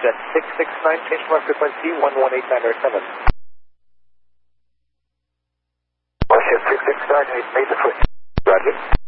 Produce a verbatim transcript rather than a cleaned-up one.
Jet six six nine, change to my frequency one one eight nine seven. Jet six six nine, made the switch. Roger.